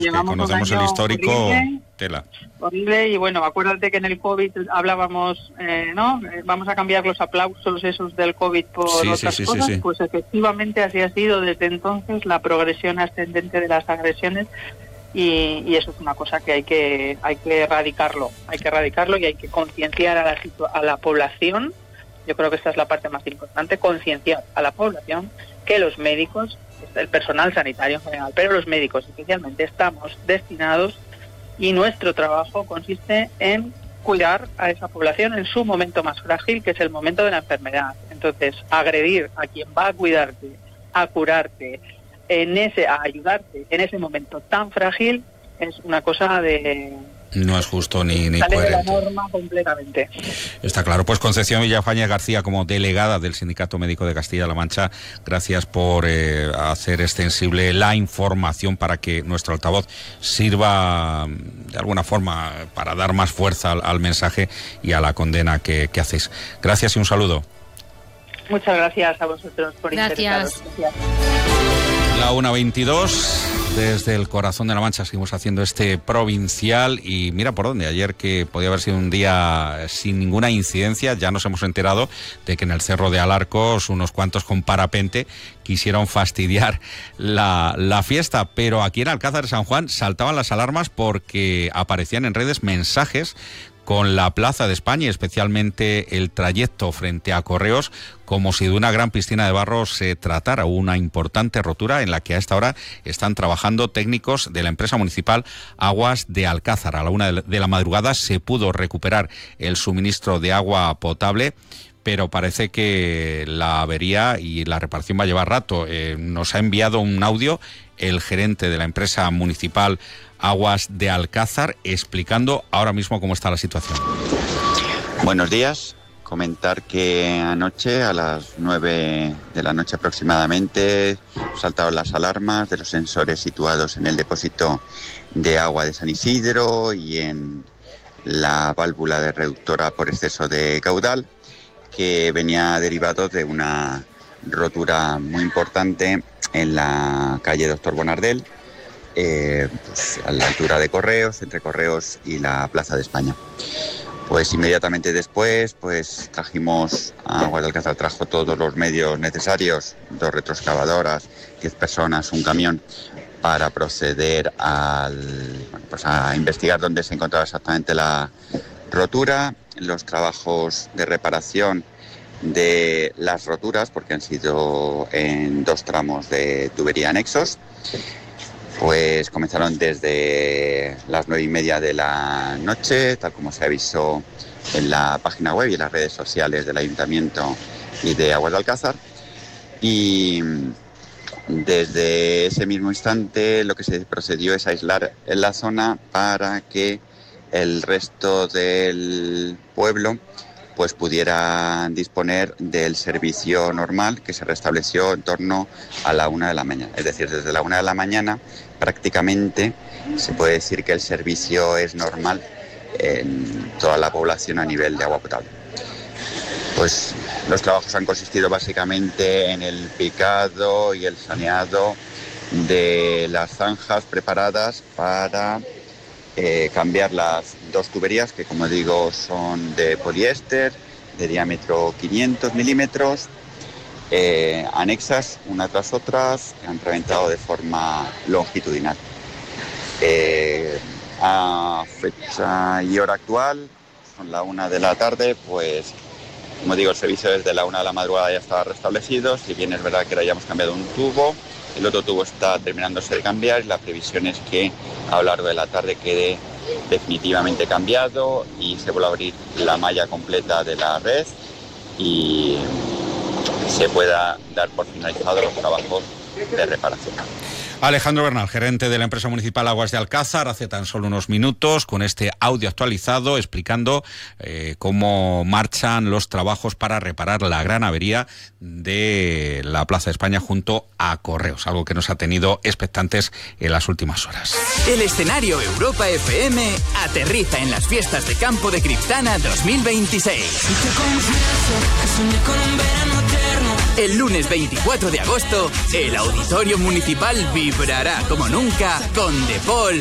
que conocemos el histórico, horrible, tela. Horrible, y bueno, acuérdate que en el COVID hablábamos, ¿no? Vamos a cambiar los aplausos esos del COVID por otras cosas. Sí. Pues efectivamente así ha sido desde entonces la progresión ascendente de las agresiones. Y eso es una cosa que hay que erradicarlo y hay que concienciar a la población. Yo creo que esta es la parte más importante, concienciar a la población que los médicos, el personal sanitario en general, pero los médicos especialmente, estamos destinados y nuestro trabajo consiste en cuidar a esa población en su momento más frágil, que es el momento de la enfermedad. Entonces, agredir a quien va a cuidarte, a curarte, a ayudarte en ese momento tan frágil, es una cosa de... No es justo ni sale coherente. De la norma completamente. Está claro. Pues Concepción Villafañe García, como delegada del Sindicato Médico de Castilla-La Mancha, gracias por hacer extensible la información para que nuestro altavoz sirva de alguna forma para dar más fuerza al mensaje y a la condena que hacéis. Gracias y un saludo. Muchas gracias a vosotros por interesaros. Gracias. La 1:22, desde el corazón de La Mancha seguimos haciendo este provincial y mira por dónde, ayer que podía haber sido un día sin ninguna incidencia, ya nos hemos enterado de que en el Cerro de Alarcos unos cuantos con parapente quisieron fastidiar la fiesta, pero aquí en Alcázar de San Juan saltaban las alarmas porque aparecían en redes mensajes con la Plaza de España, especialmente el trayecto frente a Correos, como si de una gran piscina de barro se tratara, una importante rotura en la que a esta hora están trabajando técnicos de la empresa municipal Aguas de Alcázar. A la 1 de la madrugada se pudo recuperar el suministro de agua potable, pero parece que la avería y la reparación va a llevar rato. Nos ha enviado un audio el gerente de la empresa municipal Aguas de Alcázar explicando ahora mismo cómo está la situación. Buenos días. Comentar que anoche a las 9 de la noche aproximadamente saltaron las alarmas de los sensores situados en el depósito de agua de San Isidro y en la válvula de reductora por exceso de caudal, que venía derivado de una rotura muy importante en la calle Doctor Bonardel, pues a la altura de Correos, entre Correos y la Plaza de España. Pues inmediatamente después, pues trajimos, Aguas de Alcázar trajo todos los medios necesarios, 2 retroexcavadoras, 10 personas, un camión, para proceder a investigar dónde se encontraba exactamente la rotura, los trabajos de reparación de las roturas, porque han sido en 2 tramos de tubería anexos. Pues comenzaron desde las 9:30 de la noche, tal como se avisó en la página web y en las redes sociales del Ayuntamiento y de Aguas de Alcázar. Y desde ese mismo instante lo que se procedió es aislar en la zona para que el resto del pueblo pues pudiera disponer del servicio normal que se restableció en torno a la 1 de la mañana. Es decir, desde la 1 de la mañana prácticamente se puede decir que el servicio es normal en toda la población a nivel de agua potable. Pues los trabajos han consistido básicamente en el picado y el saneado de las zanjas preparadas para cambiar las 2 tuberías que, como digo, son de poliéster de diámetro 500 milímetros, anexas una tras otras, que han reventado de forma longitudinal. A fecha y hora actual, son la 1 de la tarde, pues como digo, el servicio desde la 1 de la madrugada ya estaba restablecido. Si bien es verdad que ahora ya hemos cambiado un tubo, el otro tubo está terminándose de cambiar y la previsión es que a lo largo de la tarde quede definitivamente cambiado y se vuelva a abrir la malla completa de la red y se pueda dar por finalizados los trabajos de reparación. Alejandro Bernal, gerente de la empresa municipal Aguas de Alcázar, hace tan solo unos minutos con este audio actualizado explicando cómo marchan los trabajos para reparar la gran avería de la Plaza de España junto a Correos, algo que nos ha tenido expectantes en las últimas horas. El escenario Europa FM aterriza en las fiestas de campo de Criptana 2026. El lunes 24 de agosto, el Auditorio Municipal vibrará como nunca con The Paul